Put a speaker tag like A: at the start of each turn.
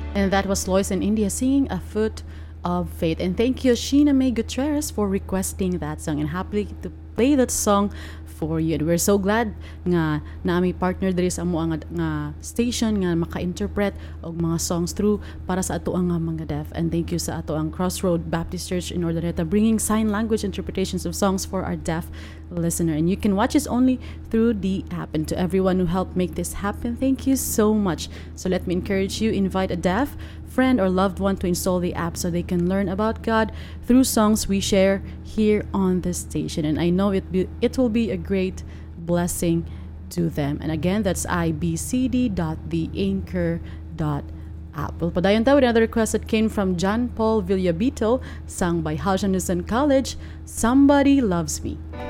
A: And that was Lois and India singing A Foot of Faith. And thank you, Sheena May Gutierrez, for requesting that song and happily to play that song for you. And we're so glad nga na aming partner diri sa amo nga station nga maka-interpret og mga songs through para sa ato ang mga deaf. And thank you sa ato ang Crossroad Baptist Church in Ordaneta bringing sign language interpretations of songs for our deaf listener. And you can watch us only through the app. And to everyone who helped make this happen, thank you so much. So let me encourage you, invite a deaf friend or loved one to install the app so they can learn about God through songs we share here on the station. And I know it will be a great blessing to them. And again, that's ibcd.theanchor.app. We'll padayon tayo with another request that came from John Paul Villabito, sung by Haljan College, Somebody Loves Me.